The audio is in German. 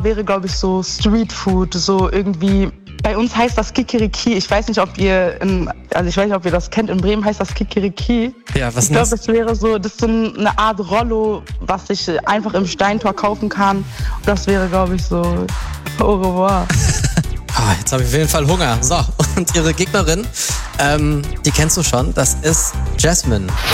wäre, glaube ich, so Streetfood, so irgendwie. Bei uns heißt das Kikeriki. Ich weiß nicht, ob ihr das kennt. In Bremen heißt das Kikeriki. Ja, was ich glaube, das ist so eine Art Rollo, was ich einfach im Steintor kaufen kann. Und das wäre, glaube ich, so au revoir. Jetzt habe ich auf jeden Fall Hunger. So, und ihre Gegnerin, die kennst du schon. Das ist Jasmine.